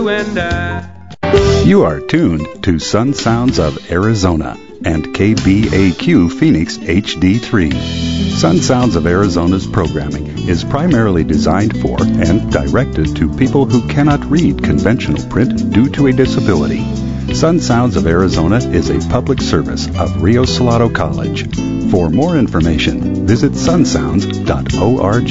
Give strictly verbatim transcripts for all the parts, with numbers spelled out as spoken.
you and I. You are tuned to Sun Sounds of Arizona and K B A Q Phoenix H D three. Sun Sounds of Arizona's programming is primarily designed for and directed to people who cannot read conventional print due to a disability. Sun Sounds of Arizona is a public service of Rio Salado College. For more information, visit sun sounds dot org.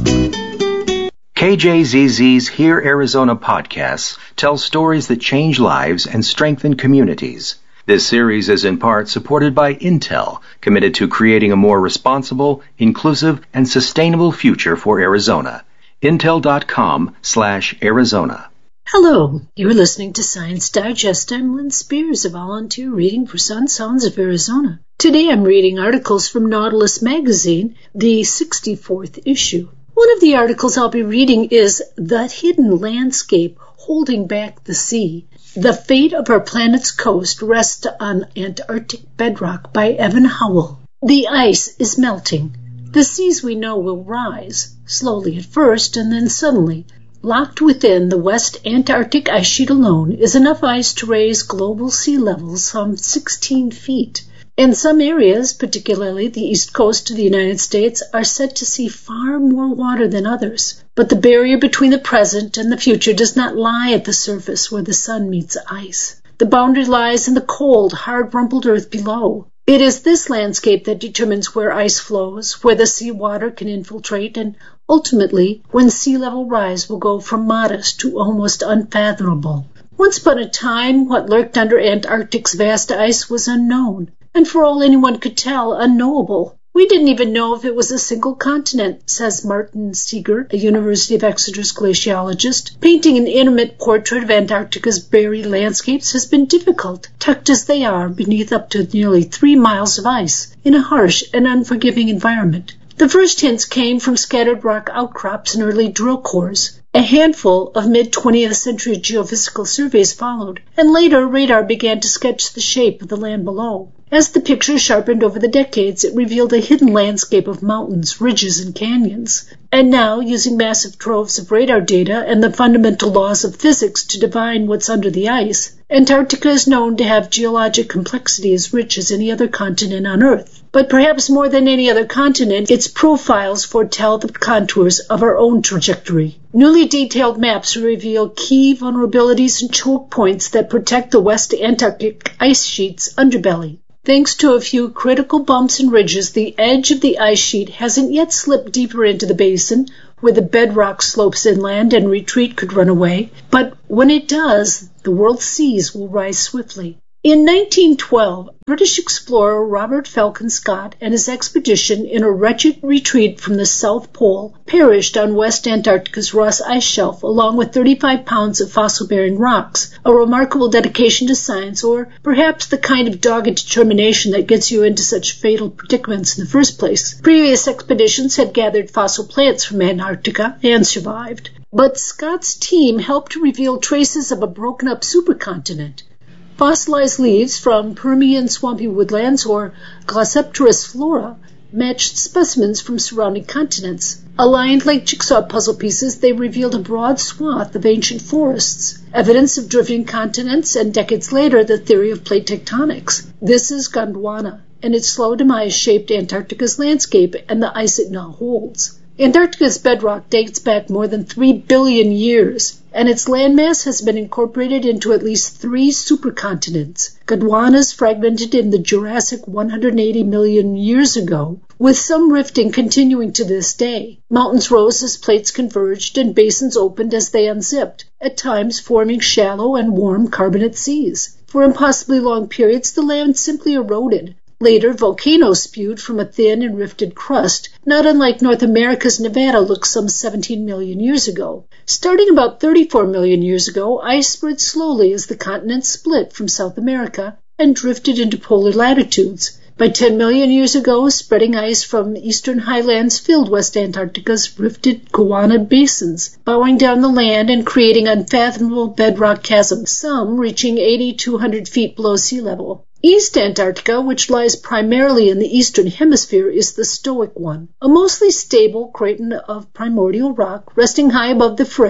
K J Z Z's Hear Arizona podcasts tell stories that change lives and strengthen communities. This series is in part supported by Intel, committed to creating a more responsible, inclusive, and sustainable future for Arizona. Intel.com slash Arizona. Hello, you're listening to Science Digest. I'm Lynn Spears, a volunteer reading for Sun Sounds of Arizona. Today I'm reading articles from Nautilus Magazine, the sixty-fourth issue. One of the articles I'll be reading is The Hidden Landscape Holding Back the Sea. The Fate of Our Planet's Coast Rests on Antarctic Bedrock by Evan Howell. The ice is melting. The seas we know will rise, slowly at first and then suddenly. Locked within the West Antarctic ice sheet alone is enough ice to raise global sea levels some sixteen feet. In some areas, particularly the east coast of the United States, are said to see far more water than others. But the barrier between the present and the future does not lie at the surface where the sun meets ice. The boundary lies in the cold, hard-rumpled earth below. It is this landscape that determines where ice flows, where the seawater can infiltrate, and ultimately when sea level rise will go from modest to almost unfathomable. Once upon a time, what lurked under Antarctic's vast ice was unknown, and for all anyone could tell, unknowable. We didn't even know if it was a single continent, says Martin Seeger, a University of Exeter's glaciologist. Painting an intimate portrait of Antarctica's buried landscapes has been difficult, tucked as they are beneath up to nearly three miles of ice, in a harsh and unforgiving environment. The first hints came from scattered rock outcrops and early drill cores. A handful of mid-twentieth century geophysical surveys followed, and later radar began to sketch the shape of the land below. As the picture sharpened over the decades, it revealed a hidden landscape of mountains, ridges, and canyons. And now, using massive troves of radar data and the fundamental laws of physics to divine what's under the ice, Antarctica is known to have geologic complexity as rich as any other continent on Earth. But perhaps more than any other continent, its profiles foretell the contours of our own trajectory. Newly detailed maps reveal key vulnerabilities and choke points that protect the West Antarctic ice sheet's underbelly. Thanks to a few critical bumps and ridges, the edge of the ice sheet hasn't yet slipped deeper into the basin, where the bedrock slopes inland and retreat could run away. But when it does, the world's seas will rise swiftly. In nineteen twelve, British explorer Robert Falcon Scott and his expedition in a wretched retreat from the South Pole perished on West Antarctica's Ross Ice Shelf along with thirty-five pounds of fossil-bearing rocks, a remarkable dedication to science, or perhaps the kind of dogged determination that gets you into such fatal predicaments in the first place. Previous expeditions had gathered fossil plants from Antarctica and survived, but Scott's team helped to reveal traces of a broken-up supercontinent. Fossilized leaves from Permian swampy woodlands or Glossopteris flora matched specimens from surrounding continents. Aligned like jigsaw puzzle pieces, they revealed a broad swath of ancient forests, evidence of drifting continents, and decades later, the theory of plate tectonics. This is Gondwana, and its slow demise shaped Antarctica's landscape and the ice it now holds. Antarctica's bedrock dates back more than three billion years, and its landmass has been incorporated into at least three supercontinents. Gondwana is fragmented in the Jurassic one hundred eighty million years ago, with some rifting continuing to this day. Mountains rose as plates converged and basins opened as they unzipped, at times forming shallow and warm carbonate seas. For impossibly long periods, the land simply eroded. Later, volcanoes spewed from a thin and rifted crust, not unlike North America's Nevada looked some seventeen million years ago. Starting about thirty-four million years ago, ice spread slowly as the continent split from South America and drifted into polar latitudes. By ten million years ago, spreading ice from eastern highlands filled West Antarctica's rifted Gowanid basins, bowing down the land and creating unfathomable bedrock chasms, some reaching eighty to two hundred feet below sea level. East Antarctica, which lies primarily in the eastern hemisphere, is the Stoic one, a mostly stable craton of primordial rock resting high above the fray.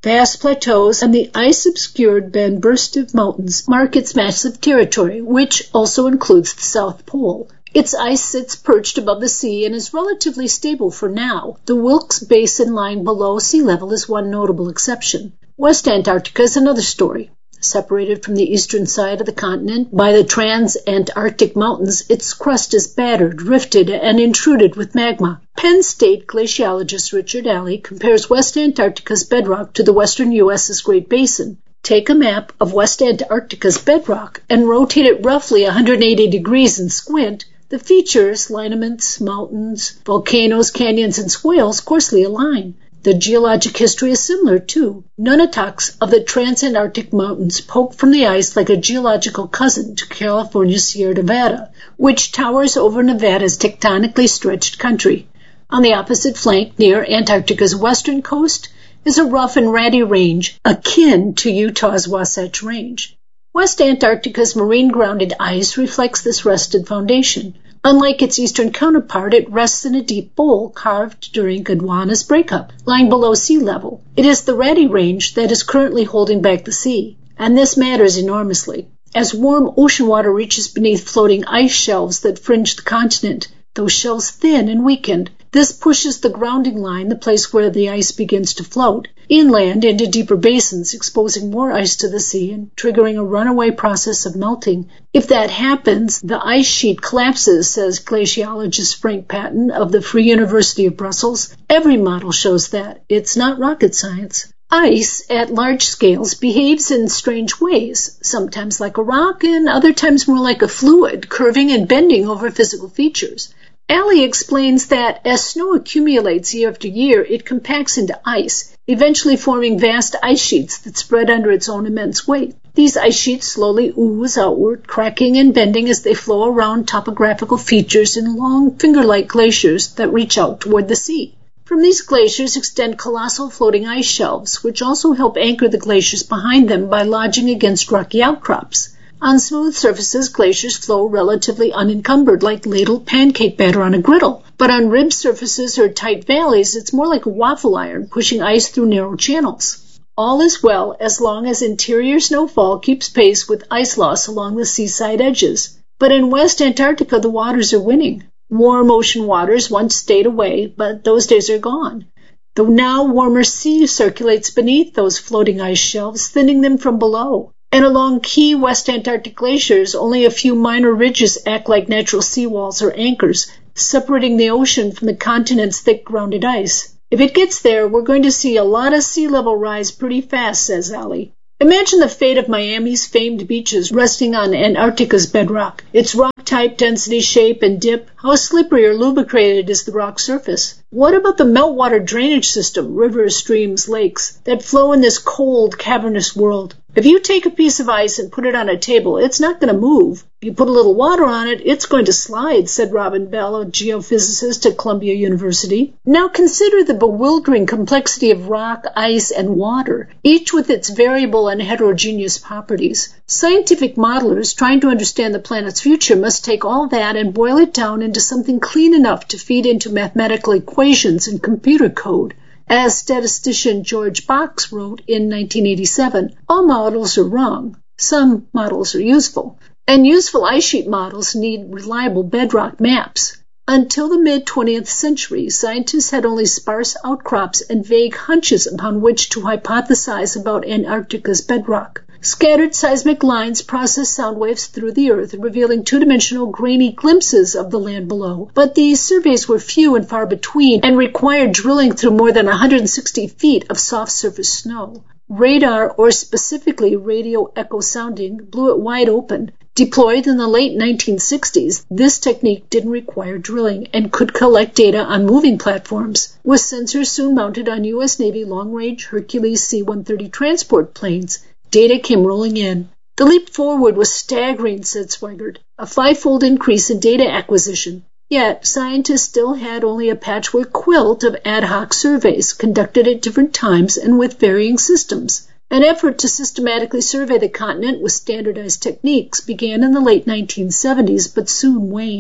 Vast plateaus and the ice-obscured Ben Burstiv Mountains mark its massive territory, which also includes the South Pole. Its ice sits perched above the sea and is relatively stable for now. The Wilkes Basin lying below sea level is one notable exception. West Antarctica is another story. Separated from the eastern side of the continent by the Trans-Antarctic Mountains, its crust is battered, rifted, and intruded with magma. Penn State glaciologist Richard Alley compares West Antarctica's bedrock to the western U S's Great Basin. Take a map of West Antarctica's bedrock and rotate it roughly one hundred eighty degrees and squint. The features, lineaments, mountains, volcanoes, canyons, and swales closely align. The geologic history is similar, too. Nunataks of the Transantarctic Mountains poke from the ice like a geological cousin to California's Sierra Nevada, which towers over Nevada's tectonically stretched country. On the opposite flank, near Antarctica's western coast, is a rough and ratty range akin to Utah's Wasatch Range. West Antarctica's marine-grounded ice reflects this rusted foundation. Unlike its eastern counterpart, it rests in a deep bowl carved during Gondwana's breakup, lying below sea level. It is the ratty range that is currently holding back the sea, and this matters enormously. As warm ocean water reaches beneath floating ice shelves that fringe the continent, those shelves thin and weakened. This pushes the grounding line, the place where the ice begins to float, inland into deeper basins, exposing more ice to the sea and triggering a runaway process of melting. If that happens, the ice sheet collapses, says glaciologist Frank Patton of the Free University of Brussels. Every model shows that. It's not rocket science. Ice, at large scales, behaves in strange ways, sometimes like a rock and other times more like a fluid, curving and bending over physical features. Alley explains that as snow accumulates year after year, it compacts into ice, eventually forming vast ice sheets that spread under its own immense weight. These ice sheets slowly ooze outward, cracking and bending as they flow around topographical features in long finger-like glaciers that reach out toward the sea. From these glaciers extend colossal floating ice shelves, which also help anchor the glaciers behind them by lodging against rocky outcrops. On smooth surfaces, glaciers flow relatively unencumbered, like ladled pancake batter on a griddle. But on ribbed surfaces or tight valleys, it's more like a waffle iron, pushing ice through narrow channels. All is well as long as interior snowfall keeps pace with ice loss along the seaside edges. But in West Antarctica, the waters are winning. Warm ocean waters once stayed away, but those days are gone. The now warmer sea circulates beneath those floating ice shelves, thinning them from below. And along key West Antarctic glaciers, only a few minor ridges act like natural seawalls or anchors, separating the ocean from the continent's thick grounded ice. If it gets there, we're going to see a lot of sea level rise pretty fast, says Alley. Imagine the fate of Miami's famed beaches resting on Antarctica's bedrock. Its rock type, density, shape, and dip, how slippery or lubricated is the rock surface? What about the meltwater drainage system, rivers, streams, lakes, that flow in this cold, cavernous world? If you take a piece of ice and put it on a table, it's not going to move. If you put a little water on it, it's going to slide, said Robin Bell, a geophysicist at Columbia University. Now consider the bewildering complexity of rock, ice, and water, each with its variable and heterogeneous properties. Scientific modelers trying to understand the planet's future must take all that and boil it down into something clean enough to feed into mathematical equations and computer code. As statistician George Box wrote in nineteen eighty-seven, all models are wrong. Some models are useful. And useful ice sheet models need reliable bedrock maps. Until the mid-twentieth century, scientists had only sparse outcrops and vague hunches upon which to hypothesize about Antarctica's bedrock. Scattered seismic lines process sound waves through the earth, revealing two-dimensional, grainy glimpses of the land below. But these surveys were few and far between and required drilling through more than one hundred sixty feet of soft surface snow. Radar, or specifically radio echo sounding, blew it wide open. Deployed in the late nineteen sixties, this technique didn't require drilling and could collect data on moving platforms. With sensors soon mounted on U S Navy long-range Hercules C one thirty transport planes, data came rolling in. The leap forward was staggering, said Swigert, a five-fold increase in data acquisition. Yet, scientists still had only a patchwork quilt of ad hoc surveys conducted at different times and with varying systems. An effort to systematically survey the continent with standardized techniques began in the late nineteen seventies, but soon waned.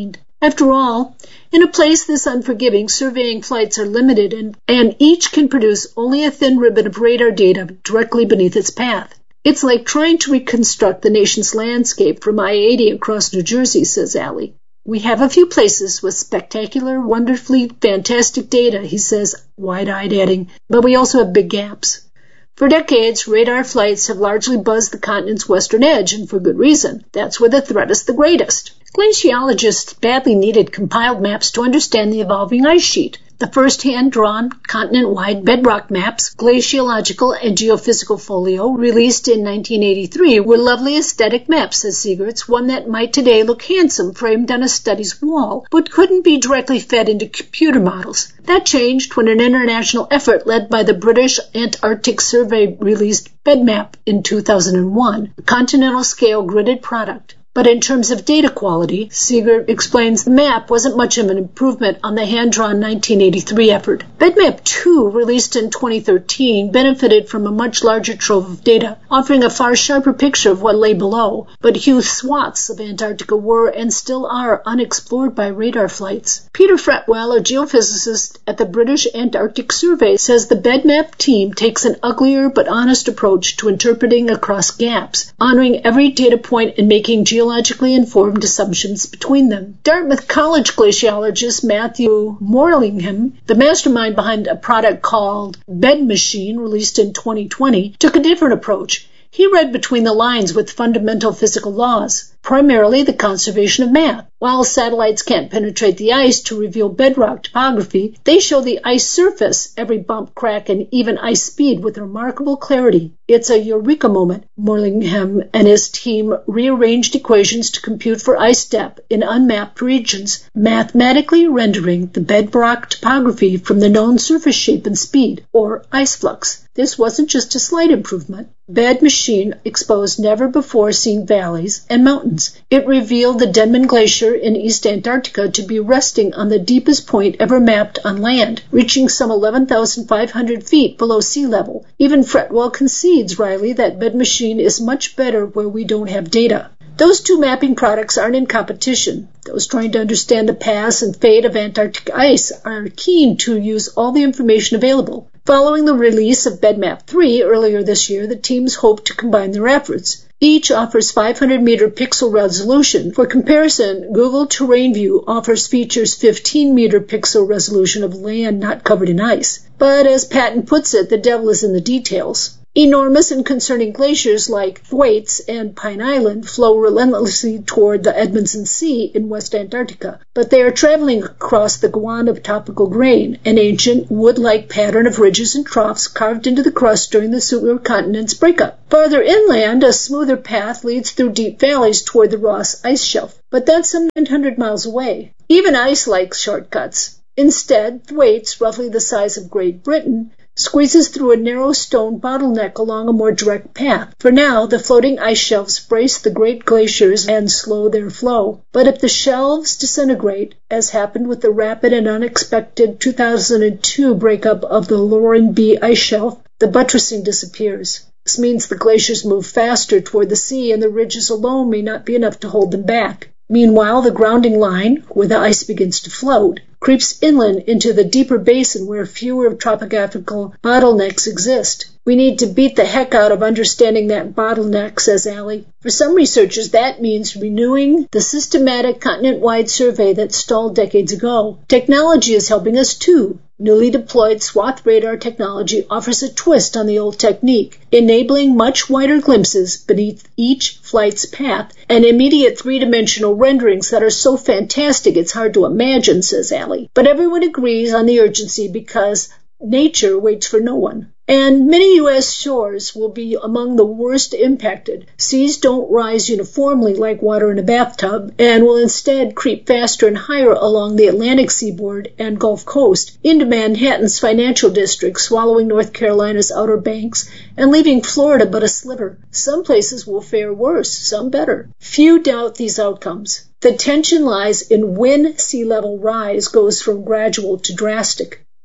After all, in a place this unforgiving, surveying flights are limited, and, and each can produce only a thin ribbon of radar data directly beneath its path. It's like trying to reconstruct the nation's landscape from I eighty across New Jersey, says Allie. We have a few places with spectacular, wonderfully fantastic data, he says, wide-eyed, adding, but we also have big gaps. For decades, radar flights have largely buzzed the continent's western edge, and for good reason. That's where the threat is the greatest. Glaciologists badly needed compiled maps to understand the evolving ice sheet. The first hand-drawn, continent-wide bedrock maps, Glaciological and Geophysical Folio, released in nineteen eighty-three, were lovely aesthetic maps, says Siegertz, one that might today look handsome framed on a study's wall, but couldn't be directly fed into computer models. That changed when an international effort led by the British Antarctic Survey released BedMap in two thousand one, a continental-scale gridded product. But in terms of data quality, Siegert explains the map wasn't much of an improvement on the hand-drawn nineteen eighty-three effort. BedMap two, released in twenty thirteen, benefited from a much larger trove of data, offering a far sharper picture of what lay below, but huge swaths of Antarctica were and still are unexplored by radar flights. Peter Fretwell, a geophysicist at the British Antarctic Survey, says the BedMap team takes an uglier but honest approach to interpreting across gaps, honoring every data point and making geological geologically informed assumptions between them. Dartmouth College glaciologist Matthew Morlingham, the mastermind behind a product called Bed Machine, released in twenty twenty, took a different approach. He read between the lines with fundamental physical laws, primarily the conservation of math. While satellites can't penetrate the ice to reveal bedrock topography, they show the ice surface, every bump, crack, and even ice speed with remarkable clarity. It's a eureka moment. Morlingham and his team rearranged equations to compute for ice depth in unmapped regions, mathematically rendering the bedrock topography from the known surface shape and speed, or ice flux. This wasn't just a slight improvement. Bed Machine exposed never-before-seen valleys and mountains. It revealed the Denman Glacier in East Antarctica to be resting on the deepest point ever mapped on land, reaching some eleven thousand five hundred feet below sea level. Even Fretwell concedes, Riley, that Bed Machine is much better where we don't have data. Those two mapping products aren't in competition. Those trying to understand the paths and fate of Antarctic ice are keen to use all the information available. Following the release of BedMap three earlier this year, the teams hope to combine their efforts. Each offers five hundred meter pixel resolution. For comparison, Google Terrain View offers features fifteen meter pixel resolution of land not covered in ice. But as Patton puts it, the devil is in the details. Enormous and concerning glaciers like Thwaites and Pine Island flow relentlessly toward the Edmondson Sea in West Antarctica, but they are traveling across the Guan of tropical grain, an ancient wood-like pattern of ridges and troughs carved into the crust during the supercontinent's breakup. Farther inland, a smoother path leads through deep valleys toward the Ross Ice Shelf, but that's some nine hundred miles away. Even ice likes shortcuts. Instead, Thwaites, roughly the size of Great Britain, squeezes through a narrow stone bottleneck along a more direct path. For now, the floating ice shelves brace the great glaciers and slow their flow. But if the shelves disintegrate, as happened with the rapid and unexpected two thousand two breakup of the Loran B ice shelf, the buttressing disappears. This means the glaciers move faster toward the sea, and the ridges alone may not be enough to hold them back. Meanwhile, the grounding line, where the ice begins to float, creeps inland into the deeper basin where fewer topographical bottlenecks exist. We need to beat the heck out of understanding that bottleneck, says Allie. For some researchers, that means renewing the systematic continent-wide survey that stalled decades ago. Technology is helping us too. Newly deployed swath radar technology offers a twist on the old technique, enabling much wider glimpses beneath each flight's path and immediate three-dimensional renderings that are so fantastic it's hard to imagine, says Allie. But everyone agrees on the urgency because nature waits for no one. And many U S shores will be among the worst impacted. Seas don't rise uniformly like water in a bathtub and will instead creep faster and higher along the Atlantic seaboard and Gulf Coast into Manhattan's financial district, swallowing North Carolina's Outer Banks and leaving Florida but a sliver. Some places will fare worse, some better. Few doubt these outcomes. The tension lies in when sea level rise goes from gradual to drastic.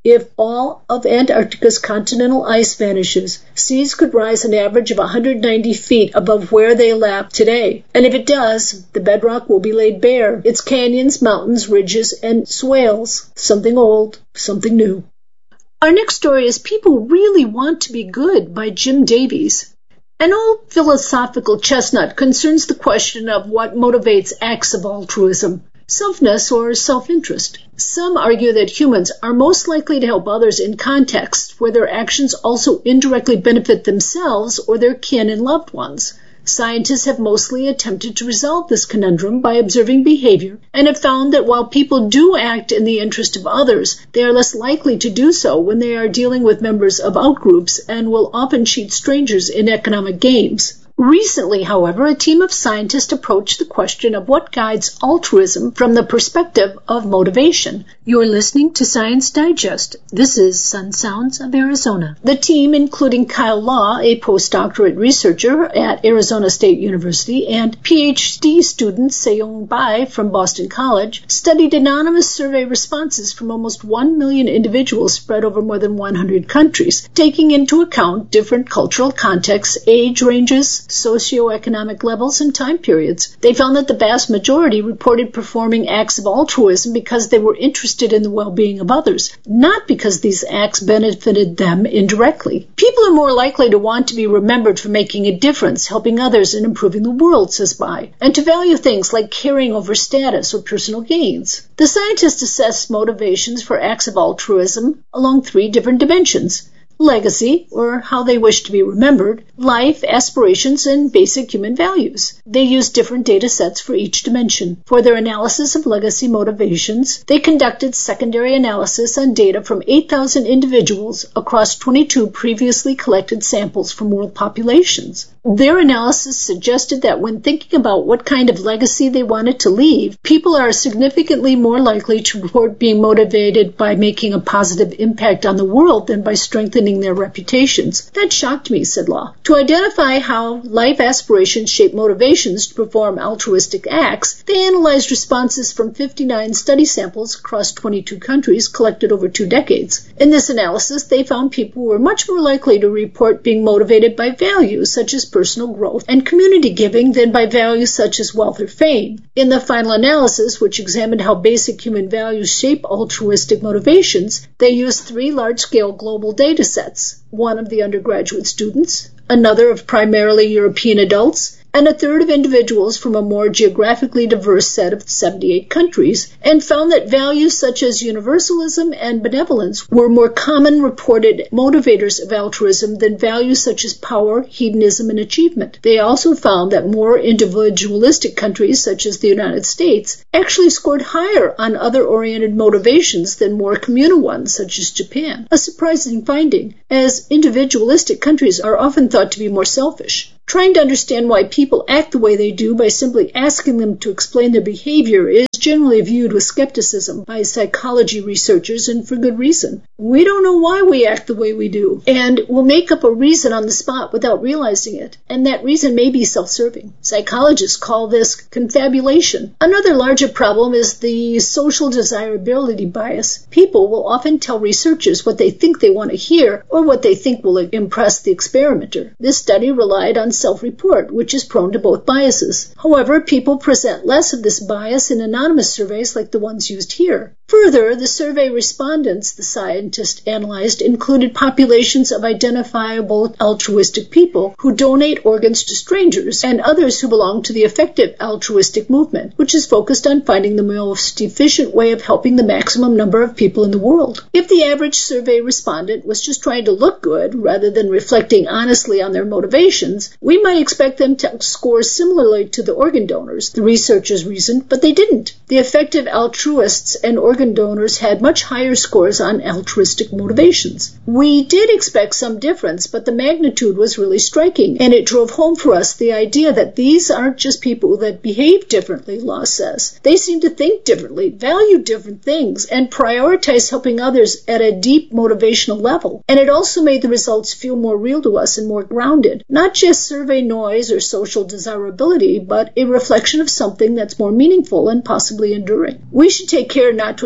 If all of Antarctica's continental ice vanishes, seas could rise an average of one hundred ninety feet above where they lap today. And if it does, the bedrock will be laid bare, its canyons, mountains, ridges, and swales. Something old, something new. Our next story is People Really Want to Be Good by Jim Davies. An old philosophical chestnut concerns the question of what motivates acts of altruism, selfness or self-interest. Some argue that humans are most likely to help others in contexts where their actions also indirectly benefit themselves or their kin and loved ones. Scientists have mostly attempted to resolve this conundrum by observing behavior and have found that while people do act in the interest of others, they are less likely to do so when they are dealing with members of outgroups and will often cheat strangers in economic games. Recently, however, a team of scientists approached the question of what guides altruism from the perspective of motivation. You're listening to Science Digest. This is Sun Sounds of Arizona. The team, including Kyle Law, a postdoctorate researcher at Arizona State University, and P H D student Seyong Bai from Boston College, studied anonymous survey responses from almost one million individuals spread over more than one hundred countries, taking into account different cultural contexts, age ranges, socioeconomic levels, and time periods. They found that the vast majority reported performing acts of altruism because they were interested in the well-being of others, not because these acts benefited them indirectly. People are more likely to want to be remembered for making a difference, helping others, and improving the world, says Bai, and to value things like caring over status or personal gains. The scientists assessed motivations for acts of altruism along three different dimensions: legacy, or how they wish to be remembered, life, aspirations, and basic human values. They used different data sets for each dimension. For their analysis of legacy motivations, they conducted secondary analysis on data from eight thousand individuals across twenty-two previously collected samples from world populations. Their analysis suggested that when thinking about what kind of legacy they wanted to leave, people are significantly more likely to report being motivated by making a positive impact on the world than by strengthening their reputations. That shocked me, said Law. To identify how life aspirations shape motivations to perform altruistic acts, they analyzed responses from fifty-nine study samples across twenty-two countries collected over two decades. In this analysis, they found people were much more likely to report being motivated by values such as personal growth and community giving than by values such as wealth or fame. In the final analysis, which examined how basic human values shape altruistic motivations, they used three large-scale global data sets, one of the undergraduate students, another of primarily European adults, and a third of individuals from a more geographically diverse set of seventy-eight countries, and found that values such as universalism and benevolence were more common reported motivators of altruism than values such as power, hedonism, and achievement. They also found that more individualistic countries, such as the United States, actually scored higher on other-oriented motivations than more communal ones, such as Japan. A surprising finding, as individualistic countries are often thought to be more selfish. Trying to understand why people act the way they do by simply asking them to explain their behavior is generally viewed with skepticism by psychology researchers, and for good reason. We don't know why we act the way we do, and we'll make up a reason on the spot without realizing it, and that reason may be self-serving. Psychologists call this confabulation. Another larger problem is the social desirability bias. People will often tell researchers what they think they want to hear or what they think will impress the experimenter. This study relied on self-report, which is prone to both biases. However, people present less of this bias in anonymous surveys like the ones used here. Further, the survey respondents the scientists analyzed included populations of identifiable altruistic people who donate organs to strangers and others who belong to the effective altruistic movement, which is focused on finding the most efficient way of helping the maximum number of people in the world. If the average survey respondent was just trying to look good rather than reflecting honestly on their motivations, we might expect them to score similarly to the organ donors, the researchers reasoned, but they didn't. The effective altruists and organ donors had much higher scores on altruistic motivations. We did expect some difference, but the magnitude was really striking, and it drove home for us the idea that these aren't just people that behave differently, Law says. They seem to think differently, value different things, and prioritize helping others at a deep motivational level. And it also made the results feel more real to us and more grounded, not just survey noise or social desirability, but a reflection of something that's more meaningful and possibly enduring. We should take care not to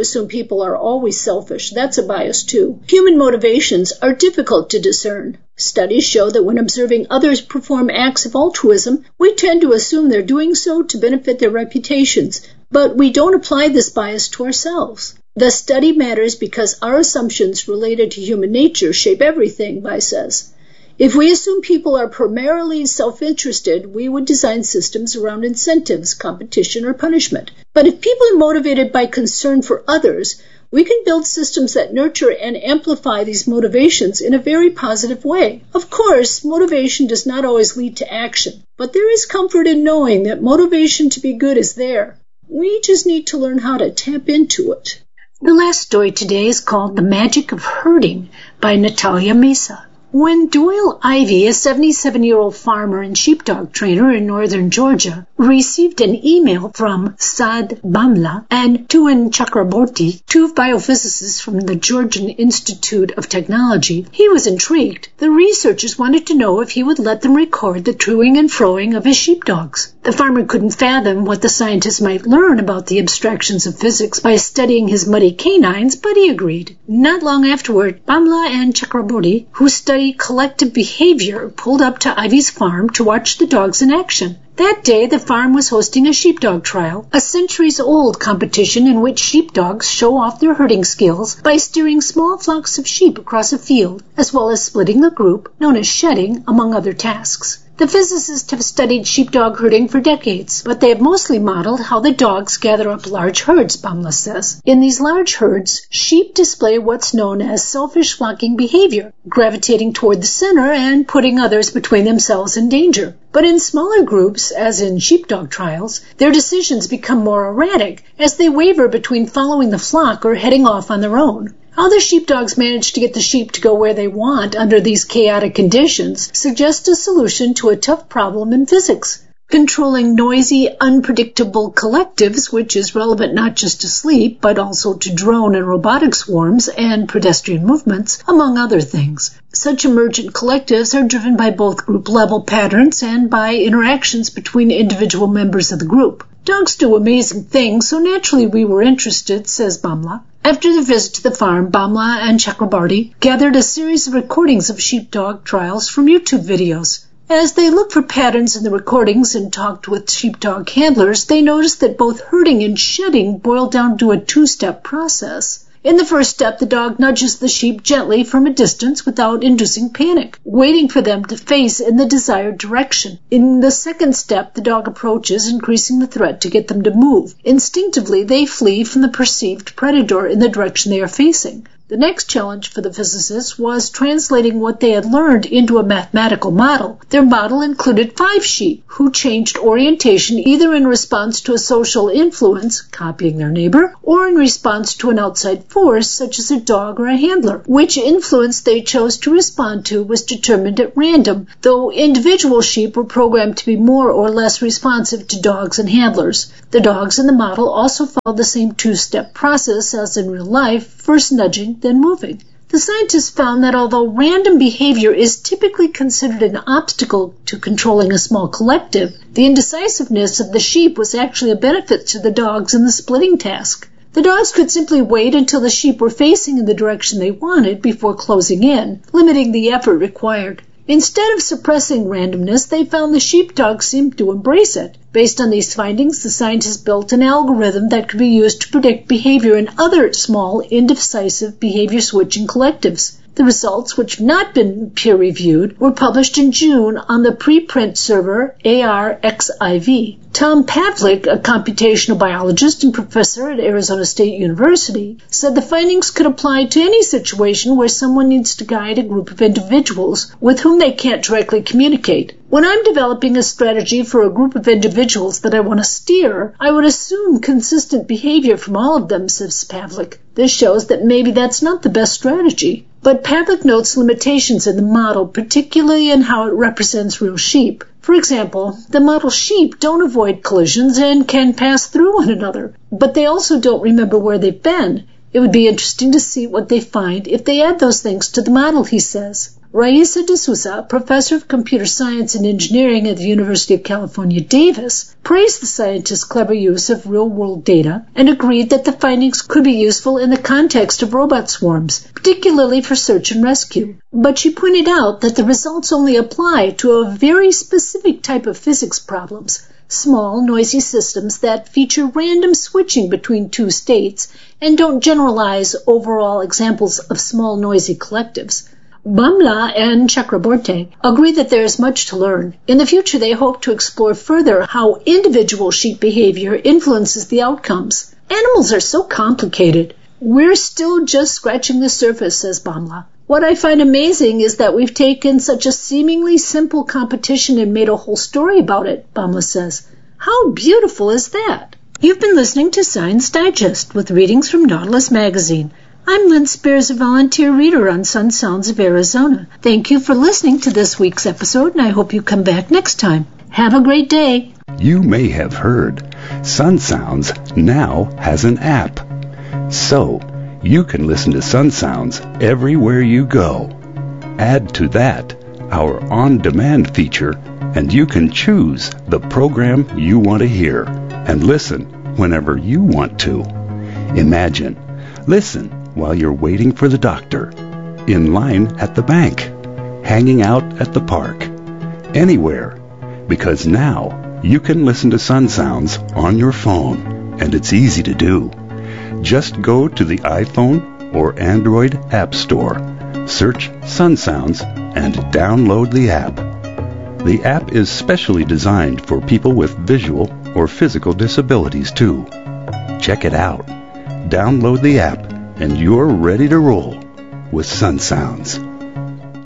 assume people are always selfish. That's a bias too. Human motivations are difficult to discern. Studies show that when observing others perform acts of altruism, we tend to assume they're doing so to benefit their reputations, but we don't apply this bias to ourselves. The study matters because our assumptions related to human nature shape everything, Bai says. If we assume people are primarily self-interested, we would design systems around incentives, competition, or punishment. But if people are motivated by concern for others, we can build systems that nurture and amplify these motivations in a very positive way. Of course, motivation does not always lead to action, but there is comfort in knowing that motivation to be good is there. We just need to learn how to tap into it. The last story today is called The Magic of Herding by Natalia Mesa. When Doyle Ivy, a seventy-seven-year-old farmer and sheepdog trainer in northern Georgia, received an email from Saad Bamla and Tuan Chakraborty, two biophysicists from the Georgian Institute of Technology, he was intrigued. The researchers wanted to know if he would let them record the toing and froing of his sheepdogs. The farmer couldn't fathom what the scientists might learn about the abstractions of physics by studying his muddy canines, but he agreed. Not long afterward, Bamla and Chakraborty, who studied collective behavior, pulled up to Ivy's farm to watch the dogs in action. That day, the farm was hosting a sheepdog trial, a centuries-old competition in which sheepdogs show off their herding skills by steering small flocks of sheep across a field, as well as splitting the group, known as shedding, among other tasks. The physicists have studied sheepdog herding for decades, but they have mostly modeled how the dogs gather up large herds, Bamla says. In these large herds, sheep display what's known as selfish flocking behavior, gravitating toward the center and putting others between themselves and danger. But in smaller groups, as in sheepdog trials, their decisions become more erratic as they waver between following the flock or heading off on their own. How the sheepdogs manage to get the sheep to go where they want under these chaotic conditions suggests a solution to a tough problem in physics. Controlling noisy, unpredictable collectives, which is relevant not just to sleep, but also to drone and robotic swarms and pedestrian movements, among other things. Such emergent collectives are driven by both group-level patterns and by interactions between individual members of the group. Dogs do amazing things, so naturally we were interested, says Bamla. After the visit to the farm, Bamla and Chakrabarty gathered a series of recordings of sheepdog trials from YouTube videos. As they looked for patterns in the recordings and talked with sheepdog handlers, they noticed that both herding and shedding boiled down to a two-step process. In the first step, the dog nudges the sheep gently from a distance without inducing panic, waiting for them to face in the desired direction. In the second step, the dog approaches, increasing the threat to get them to move. Instinctively, they flee from the perceived predator in the direction they are facing. The next challenge for the physicists was translating what they had learned into a mathematical model. Their model included five sheep who changed orientation either in response to a social influence, copying their neighbor, or in response to an outside force, such as a dog or a handler. Which influence they chose to respond to was determined at random, though individual sheep were programmed to be more or less responsive to dogs and handlers. The dogs in the model also followed the same two-step process as in real life, first nudging, then moving. The scientists found that although random behavior is typically considered an obstacle to controlling a small collective, the indecisiveness of the sheep was actually a benefit to the dogs in the splitting task. The dogs could simply wait until the sheep were facing in the direction they wanted before closing in, limiting the effort required. Instead of suppressing randomness, they found the sheepdogs seemed to embrace it. Based on these findings, the scientists built an algorithm that could be used to predict behavior in other small, indecisive behavior-switching collectives. The results, which have not been peer-reviewed, were published in June on the preprint server A R X I V. Tom Pavlik, a computational biologist and professor at Arizona State University, said the findings could apply to any situation where someone needs to guide a group of individuals with whom they can't directly communicate. When I'm developing a strategy for a group of individuals that I want to steer, I would assume consistent behavior from all of them, says Pavlik. This shows that maybe that's not the best strategy. But Pavlik notes limitations in the model, particularly in how it represents real sheep. For example, the model sheep don't avoid collisions and can pass through one another, but they also don't remember where they've been. It would be interesting to see what they find if they add those things to the model, he says. Raisa de Souza, professor of computer science and engineering at the University of California, Davis, praised the scientists' clever use of real-world data and agreed that the findings could be useful in the context of robot swarms, particularly for search and rescue. But she pointed out that the results only apply to a very specific type of physics problems, small, noisy systems that feature random switching between two states and don't generalize overall examples of small, noisy collectives. Bamla and Chakraborty agree that there is much to learn. In the future, they hope to explore further how individual sheep behavior influences the outcomes. Animals are so complicated. We're still just scratching the surface, says Bamla. What I find amazing is that we've taken such a seemingly simple competition and made a whole story about it, Bamla says. How beautiful is that? You've been listening to Science Digest with readings from Nautilus Magazine. I'm Lynn Spears, a volunteer reader on Sun Sounds of Arizona. Thank you for listening to this week's episode, and I hope you come back next time. Have a great day. You may have heard Sun Sounds now has an app. So, you can listen to Sun Sounds everywhere you go. Add to that our on-demand feature, and you can choose the program you want to hear and listen whenever you want to. Imagine, listen while you're waiting for the doctor, in line at the bank, hanging out at the park, anywhere, because now you can listen to Sun Sounds on your phone, and it's easy to do. Just go to the iPhone or Android App Store, search Sun Sounds, and download the app. The app is specially designed for people with visual or physical disabilities, too. Check it out. Download the app, and you're ready to roll with Sun Sounds.